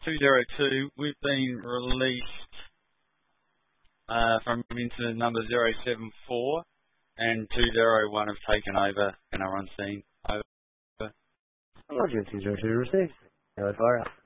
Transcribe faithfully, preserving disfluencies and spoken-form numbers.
two zero two, we've been released uh, from incident number zero seven four, and two zero one have taken over and are on scene. Over. Roger, two zero two received. No fire.